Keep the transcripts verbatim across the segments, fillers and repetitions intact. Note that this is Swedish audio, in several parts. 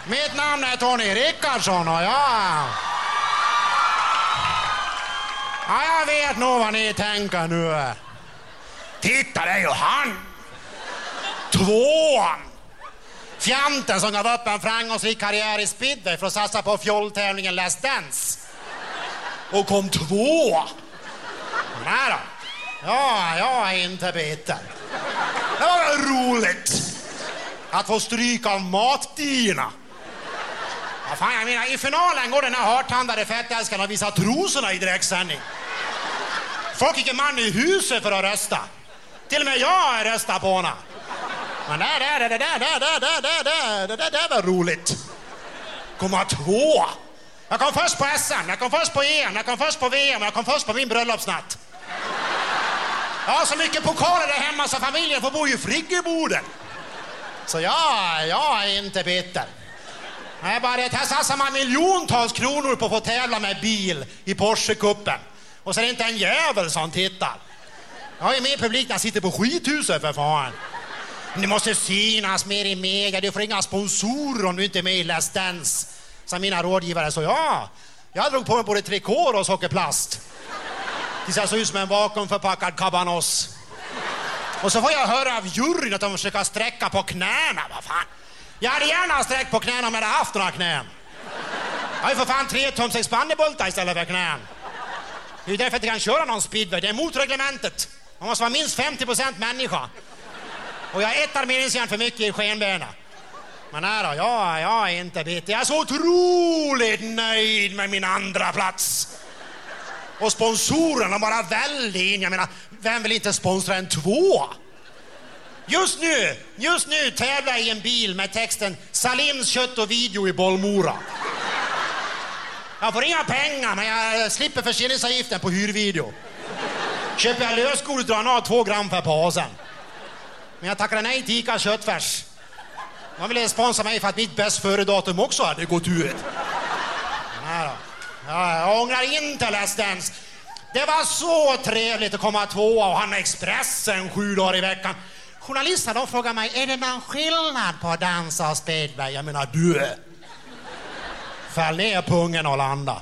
Mitt namn är Tony Rickardsson och jag... Ja, jag vet nog vad ni tänker nu. Titta, det är ju han. Tvåan. Fjanten som gav upp en framgångsrik karriär i speedway för att satsa på fjolltävlingen Let's Dance. Och kom två. Nej då. Ja, jag är inte bitter. Det var väl roligt att få stryka av matdierna. Ja, fan, jag menar, i finalen går den här hartandade fettälskaren och visar trosorna i direktsändning. Folk gick en man i huset för att rösta. Till och med jag röstar på henne. Men det där, det där, det där, det där, det där, det där, det var roligt. Komma två. Jag kom först på S M, jag kom först på E M, jag kom först på V M, jag kom först på min bröllopsnatt. Jag har så mycket pokaler där hemma så familjen får bo i friggeboden. Så ja, jag är inte bitter. Nej, bara det här satsar man miljontals kronor på att få tävla med bil i Porsche-kuppen. Och så är det inte en jävel som tittar. Jag är med i publiken, jag sitter på skithuset för fan. Det måste synas mer i media, du får inga sponsorer om du inte är med i Let's Dance. Så mina rådgivare så ja, jag drog på mig både trikår och sockerplast. Det ser så ut som en vakuumförpackad kabanos. Och så får jag höra av juryn att de försöker sträcka på knäna, vad fan. Jag hade gärna sträckt på knäna om jag hade haft några knän. Jag har ju för fan tre tums expandibultar istället för knän. Det är därför att jag kan köra någon speedway, det är mot reglementet. Man måste vara minst femtio procent människa. Och jag har ett armeringsjärn för mycket i skenbena. Men nej då, jag, jag är inte bitter. Jag är så otroligt nöjd med min andra plats. Och sponsorerna bara väldigt in. Jag menar, vem vill inte sponsra en två? Just nu, just nu tävlar jag i en bil med texten Salims kött och video i Bollmora. Jag får inga pengar, men jag slipper förseningsavgiften på hyrvideo. Köper jag lösgodis drar han av två gram per påsen. Men jag tackar nej till Ica köttfärs. Man ville sponsra mig för att mitt bäst före-datum också hade gått ut. Nej då. Ja, jag ångrar inte Let's Dance. Det var så trevligt att komma tvåa och han med Expressen sju dagar i veckan. Journalisterna de frågar mig, är det någon skillnad på att dansa och speedway? Jag menar, du. Fäll ner pungen och landa.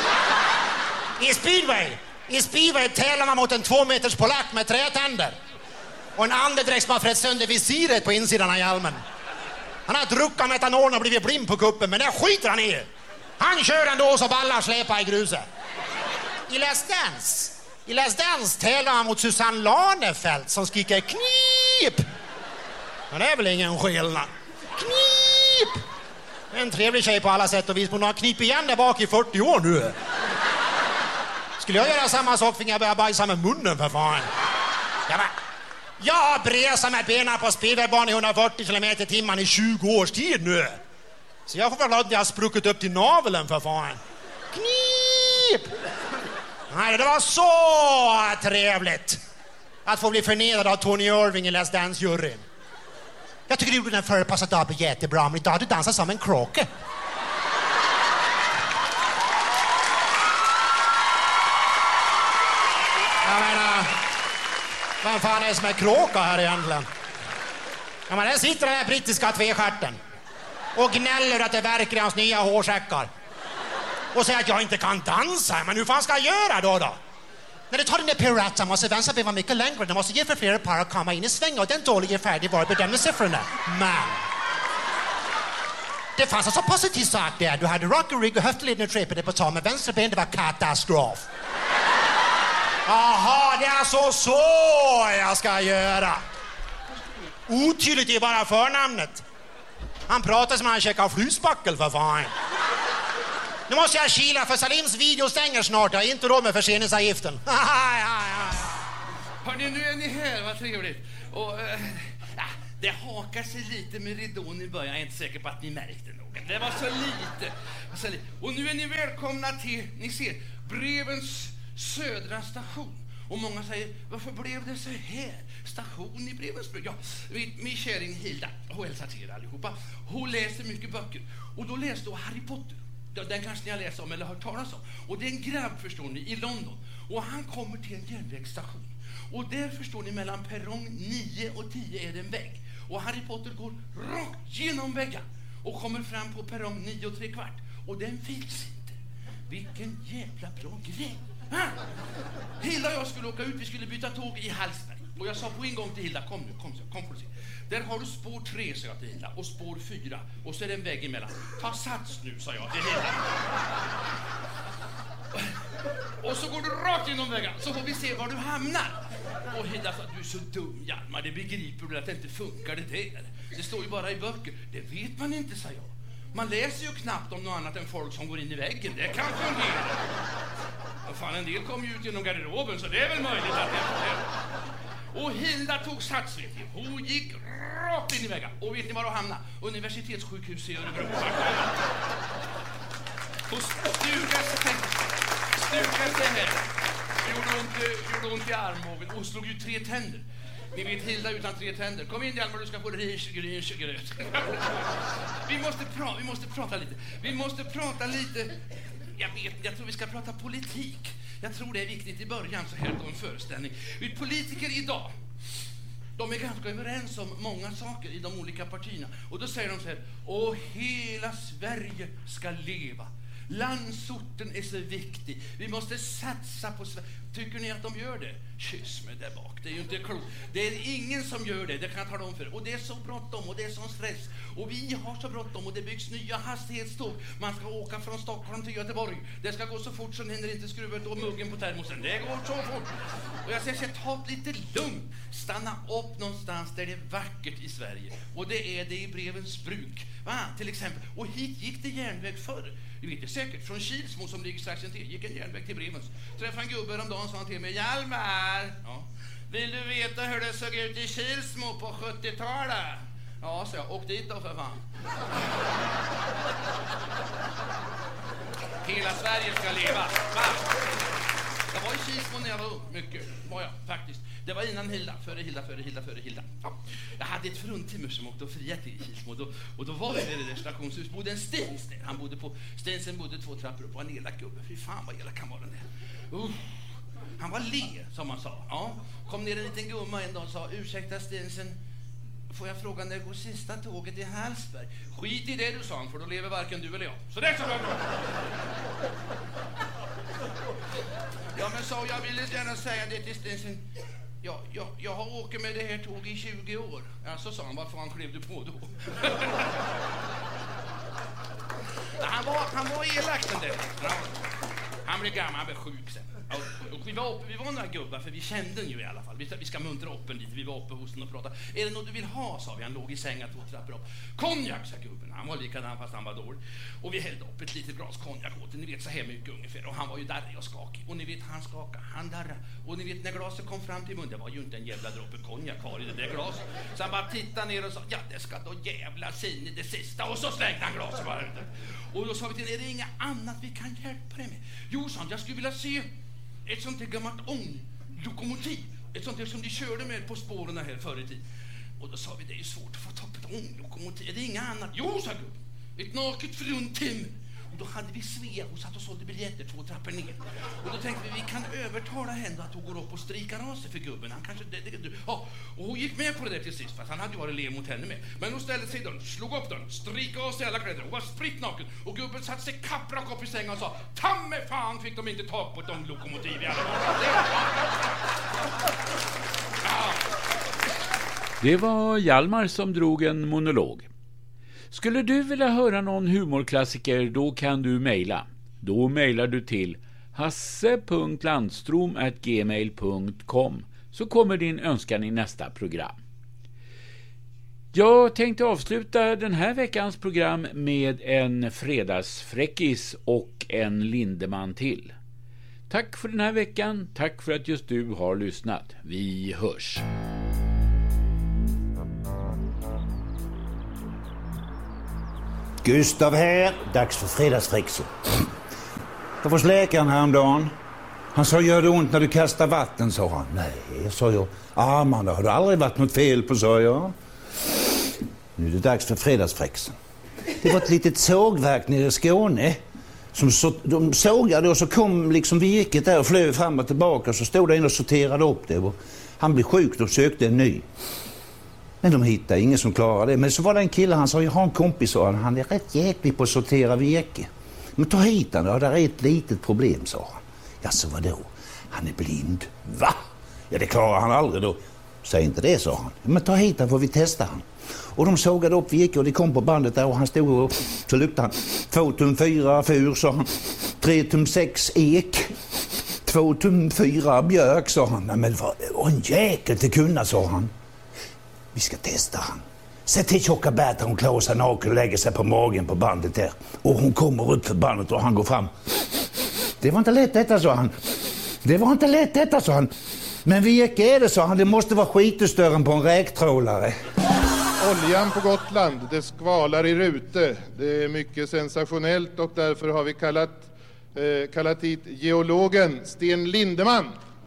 I speedway, i speedway tävlar man mot en två meters polack med trätänder. Och en andedräkt som har frätt sönder visiret på insidan av hjälmen. Han har druckit metanol och blivit blind på kuppen, men det skiter han i. Han kör ändå så ballar släpar i gruset. I Let's Dance, i Let's Dance tävlar han mot Susanne Lanefelt som skriker knip. Men det är väl ingen skillnad. Knip! En trevlig tjej på alla sätt och vis. Hon har knip igen där bak i fyrtio år nu. Skulle jag göra samma sak fick jag börja bajsa med munnen för fan. Ja, men, jag har bresat med benen på speedwaybanan i hundrafyrtio kilometer i timmen i tjugo års tid nu. Så jag får väl att jag har spruckit upp till naveln för fan. Knip! Nej, det var så trevligt att få bli förnedrad av Tony Irving i Let's Dance-juryn. Jag tycker du gjorde den förra passat av jättebra, men idag du dansar som en kråka. Jag menar, vem fan är det som är kråka här egentligen? Ja, men där sitter den här brittiska tvestjärten och gnäller att det verkar i hans nya hårsäckar. Och säger att jag inte kan dansa. Men hur fan ska jag göra då då? När du tar den där piruetten måste vänster bli mycket längre. Du måste ge för flera par att komma in i svängen. Och den dåliga är färdig bara bedömer siffrorna. Men det fanns en så positiv sak där. Du hade rock och rig och höftleden och trepade på tal. Men vänster ben det var katastrof. Jaha, det är alltså så jag ska göra. Otydligt är bara förnamnet. Han pratar som han checkar flusbackel för fan. Nu måste jag kila för Salims video stänger snart. Jag har inte råd med förseningsavgiften. Hörrni, nu är ni här, vad trevligt. Och, äh, det hakar sig lite med ridån i början. Jag är inte säker på att ni märkte något. Det var så lite. Så lite. Och nu är ni välkomna till, ni ser, Brevens södra station. Och många säger, varför blev det så här? Station i Brevensburg. Ja, min, min käring Hilda, hon hälsar till er allihopa. Hon läser mycket böcker. Och då läste hon Harry Potter. Den kanske ni har läst om eller hört talas om. Och det är en grabb, förstår ni, i London. Och han kommer till en järnvägsstation. Och där, förstår ni, mellan perrong nio och tio är det en vägg. Och Harry Potter går rakt genom väggen. och kommer fram på perrong nio och tre kvart. Och den finns inte. Vilken jävla bra grej. Ah! Hilda och jag skulle åka ut, vi skulle byta tåg i Hallsberg. Och jag sa på en gång till Hilda, kom nu, kom, kom får du se. Där har du spår tre, sa jag till Hilda, och spår fyra. Och så är det en vägg emellan. Ta sats nu, sa jag till Hilda. Och så går du rakt genom väggen, så får vi se var du hamnar. Och Hilda sa, du är så dum, Hjalmar, det begriper du att det inte funkar det där. Det står ju bara i böcker. Det vet man inte, sa jag. Man läser ju knappt om något annat än folk som går in i väggen. Det kan fungera. Och fan, en del kom ju ut genom garderoben, så det är väl möjligt att det är. Och Hilda tog sats, vet ni. Hon gick rakt in i väggen. Och vet ni var hon hamnade? Universitetssjukhus i Örebro. Och stugas stugas här. Det gjorde ont, gjorde ont i armbågen. Och slog ju tre tänder. Ni vet Hilda utan tre tänder. Kom in, Hjalmar, du ska få ris, grins, gröt. Vi måste prata, vi måste prata lite. Vi måste prata lite. Jag vet, jag tror vi ska prata politik. Jag tror det är viktigt i början så här på en föreställning. Vi politiker idag, de är ganska överens om många saker i de olika partierna. Och då säger de så här: åh, hela Sverige ska leva. Landsorten är så viktig. Vi måste satsa på Sverige. Tycker ni att de gör det? Kyss mig där bak. Det är ju inte klokt. Det är ingen som gör det. Det kan jag tala om för. Och det är så bråttom och det är sån stress. Och vi har så bråttom och det byggs nya hastighetståg. Man ska åka från Stockholm till Göteborg. Det ska gå så fort så hinner inte skruva ut och muggen på termosen. Det går så fort. Och jag säger, ta det lite lugnt. Stanna upp någonstans där det är vackert i Sverige. Och det är det i Brevens bruk. Va? Till exempel. Och hit gick det järnväg förr. Du vet det säkert, från Kilsmo som ligger strax intill gick en järnväg till Brevens. Träffade en gubbe om dagen, sa han till mig: Hjalmar, ja. Vill du veta hur det såg ut i Kilsmo på sjuttiotalet? Ja, så jag, åk dit då för fan. Hela Sverige ska leva. Va? Jag var i Kilsmo när jag var ung, mycket var jag faktiskt. Det var innan Hilda, före Hilda, före Hilda, före Hilda. Ja. Jag hade ett fruntimmer som åkte och fria till Kilsmo. Och då, och då var vi i det stationshus. Bodde en Stens där. Han bodde på, Stensen bodde två trappor upp och en elak gubbe. Fy fan vad elak han var den där. Uh. Han var le, som man sa. Ja. Kom ner en liten gumma en dag och sa: ursäkta Stensen, får jag fråga när det går sista tåget i Hallsberg? Skit i det, du, sa han, för då lever varken du eller jag. Så det är så bra. Ja, men så jag ville gärna säga det till Stensen. Ja, jag, jag har åkt med det här tåget i tjugo år. Ja, så sa han, vad fan klev du på då? han, var, han var elak den där. Han blev gammal, han blev sjuk sen. Och vi var uppe, vi var några gubbar, för vi kände den ju i alla fall. Vi, vi ska muntra upp en lite, vi var uppe hos den och pratade. Är det något du vill ha, sa vi, han låg i sängen två trappor upp. Konjak, sa gubben, han var likadan fast han var dålig. Och vi hällde upp ett litet glas konjak åt, ni vet så här mycket ungefär. Och han var ju darrig och skakig. Och ni vet, han skakade, han darrade. Och ni vet, när glaset kom fram till munnen, det var ju inte en jävla droppe konjak kvar i det där glaset. Så han bara tittade ner och sa: ja, det ska då jävla sin i det sista. Och så slängde han glaset bara ute. Och då sa vi till, är det inga annat vi kan hjälpa dig med? Jo, sa han, jag skulle vilja se ett sånt här gammalt ånglokomotiv. Ett sånt här som de körde med på spåren här förr i tiden. Och då sa vi, det är ju svårt att få ta på ett ånglokomotiv. Är det inga annat? Jo, sa gubben. Ett naket fruntimmer. Och då hade vi Svea och satt och sålde biljetter två trappor ner. Och då tänkte vi, vi kan övertala henne att hon går upp och strikar av sig för gubben. Han kanske, det, det, ja, och hon gick med på det där till sist, fast han hade ju varit lev mot henne med. Men hon ställde sig i dörren, slog upp dörren, strikade av sig alla kläder och var spritt naken. Och gubben satt sig kapprak upp i sängen och sa: ta med fan fick de inte tag på ett ånglokomotiv i alla fall. Ja. Det var Hjalmar som drog en monolog. Skulle du vilja höra någon humorklassiker, då kan du mejla. Då mejlar du till hasse punkt landstrom at gmail punkt com, så kommer din önskan i nästa program. Jag tänkte avsluta den här veckans program med en fredagsfräckis och en Lindeman till. Tack för den här veckan, tack för att just du har lyssnat. Vi hörs. Gustav här, dags för fredagsfräcksen. Jag var hos läkaren häromdagen. Han sa: gör det ont när du kastar vatten, sa han. Nej, sa jag. Armarna har det aldrig varit något fel på, sa jag. Nu är det dags för fredagsfräcksen. Det var ett litet sågverk nere i Skåne. Som så, de sågade och så kom liksom virket där och flög fram och tillbaka. Och så stod det in och sorterade upp det. Och han blev sjuk och sökte en ny. Men de hittade ingen som klarade det. Men så var det en kille, han sa, jag har en kompis, sa han, han är rätt jäklig på att sortera virke. Men ta hit han då, där är ett litet problem, sa han. Ja, så vadå? Han är blind. Va? Ja, det klarar han aldrig då. Säg inte det, sa han. Men ta hit han, får vi testa han. Och de sågade upp virke och det kom på bandet där och han stod och så luktade han. Två tum fyra fur, sa han. Tre tum sex ek. Två tum fyra björk, sa han. Men vad, och en jäkel till kunna, sa han. Vi ska testa han. Sätt till tjocka bäta, hon klår sig naken och lägger sig på magen på bandet där. Och hon kommer upp för bandet och han går fram. Det var inte lätt detta, sa han. Det var inte lätt detta, sa han. Men virke är det, sa han. Det måste vara skitestören på en räktrålare. Oljan på Gotland, det skvalar i rute. Det är mycket sensationellt och därför har vi kallat, eh, kallat hit geologen Sten Lindeman.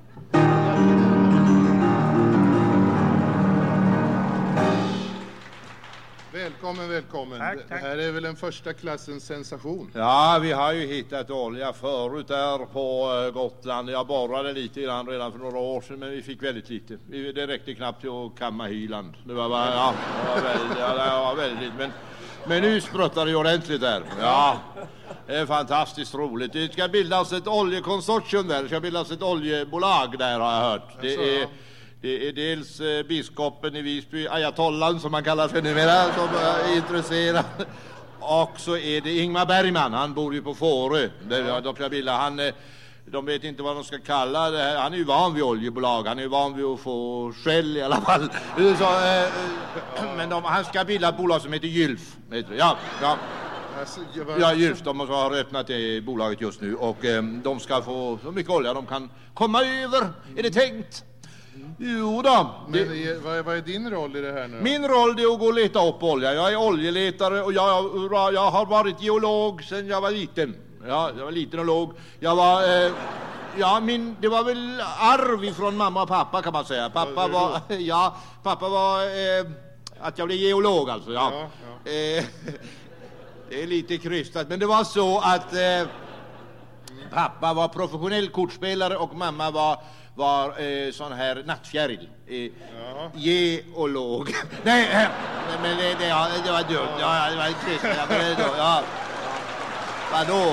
Välkommen, välkommen. Tack, tack. Det här är väl en första klassens sensation. Ja, vi har ju hittat olja förut där på Gotland. Jag borrade lite grann redan för några år sedan, men vi fick väldigt lite. Det räckte knappt till att kamma Hyland. Det var bara, ja, det var väldigt, ja, det var väldigt men, men nu spruttar det ordentligt där. Ja, det är fantastiskt roligt. Det ska bildas ett oljekonsortium där. Det ska bildas ett oljebolag där, har jag hört. Det är... Det är dels eh, biskopen i Visby, ayatollan som man kallar för numera, som är intresserad. Och så är det Ingmar Bergman, han bor ju på Fårö. Där, de, ska bilda, han, eh, de vet inte vad de ska kalla det här. Han är ju van vid oljebolag, han är ju van vid att få skäll i alla fall. Så, eh, men de, han ska bilda ett bolag som heter Gylf. Ja, ja. Ja, Gylf, de har öppnat det bolaget just nu. Och eh, de ska få så mycket olja de kan komma över, är det tänkt. Jo då. Men det, vad, är, vad är din roll i det här nu? Min roll är att gå och leta upp olja. Jag är oljeletare och jag, jag har varit geolog sedan jag var liten. Ja, jag var liten och låg. Jag var... Eh, ja, min, det var väl arv från mamma och pappa, kan man säga. Pappa var... Ja, pappa var... Eh, att jag blev geolog, alltså. Ja. Ja, ja. Eh, det är lite krystat, men det var så att... Eh, pappa var professionell kortspelare och mamma var... var eh, sån här nattfjäril. Eh, geolog. Nej, äh, men det, det, ja, det var dumt. Ja, det var inte trist. Ja, men det, ja. Vadå?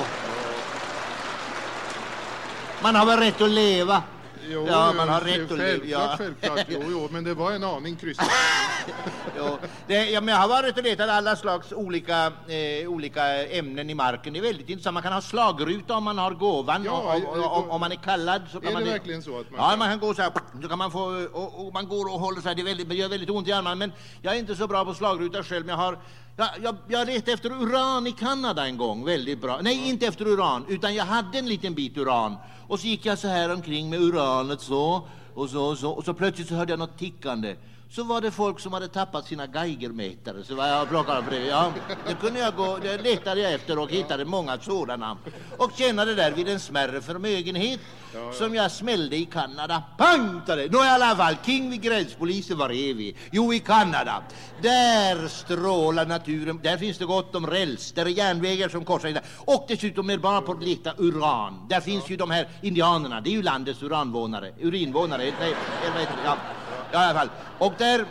Man har väl rätt att leva. Jo, ja, man har rätt självklart, att leva. Ja. Självklart, jo, jo, men det var en aning krystat. Jo, det, ja, men jag har varit och letat alla slags olika, eh, olika ämnen i marken. Det är väldigt intressant. Man kan ha slagruta om man har gåvan. Ja, om, om, om, om man är kallad. Så kan är man det verkligen så att man ja, kan... man kan gå så här. Så kan man få, och, och man går och håller så här. Det, är väldigt, det gör väldigt ont i armarna. Men jag är inte så bra på slagruta själv. Men jag har... Jag, jag, jag letade efter uran i Kanada en gång, väldigt bra. Nej, inte efter uran, utan jag hade en liten bit uran. Och så gick jag så här omkring med uranet så, och så, och så, och så plötsligt så hörde jag något tickande. Så var det folk som hade tappat sina geigermätare, så var jag plockade på det. Ja, det kunde jag gå, det letade jag efter och hittade många sådana. Och tjänade där vid en smärre förmögenhet ja, ja. som jag smällde i Kanada. Pantade! Nå i alla fall, King vid gränspolisen, var är vi? Jo, i Kanada. Där strålar naturen, där finns det gott om räls, där är järnvägar som korsar in där. Och dessutom är bara på att leta uran. Där finns ju de här indianerna, det är ju landets uranvånare. Urinvånare, nej, jag vet, ja. Ja, i alla fall. Och där...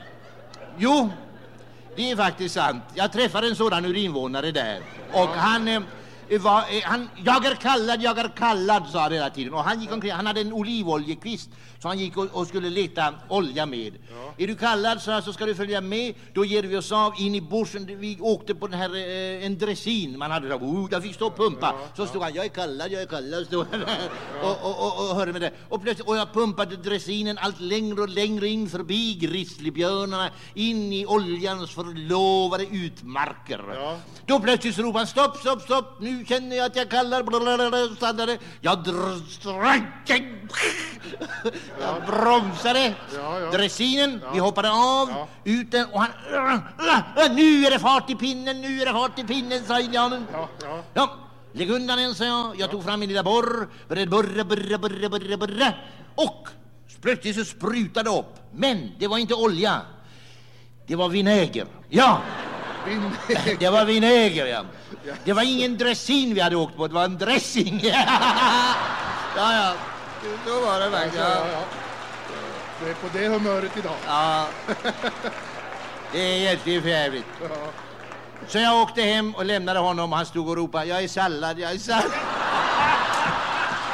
Jo, det är faktiskt sant. Jag träffade en sådan urinvånare där. Och han... Eh, var, eh, han jag är kallad, jag är kallad, sa han hela tiden. Och han gick omkring, han hade en olivoljekvist. Så han gick och, och skulle leta olja med. Ja. Är du kallad, så, så ska du följa med. Då ger vi oss av in i bushen. Vi åkte på den här, eh, en dressin. Man hade så här, oh, jag fick stå och pumpa. Ja, så stod ja. han, jag är kallad, jag är kallad, stod han där. Ja. Och, och, och, och hörde med det. Och plötsligt, och jag pumpade dressinen allt längre och längre in förbi grizzlybjörnarna. In i oljans förlovade utmarker. Ja. Då plötsligt så ropade han, stopp, stopp, stopp. Nu känner jag att jag kallar. Blablabla, stannade. Jag drar... Jag bromsade ja, ja. dressinen, ja. vi hoppade av, ja. ut den, och han... Nu är det fart i pinnen, nu är det fart i pinnen, sa indianen. Ja, ja. ja. Lägg undan den, sa jag. Jag tog fram min lilla borr, började borra, borra, borra, borra, borra. Och plötsligt så sprutade upp. Men det var inte olja. Det var vinäger. Ja. Vinäger. Det var vinäger, ja. ja. Det var ingen dressin vi hade åkt på, det var en dressing. ja, ja. Så var det verkligen. Ja, ja, ja. Du är på det humöret idag. Ja. Det är jättefärligt. Ja. Så jag åkte hem och lämnade honom och han stod och ropade, jag är sallad, jag är sallad.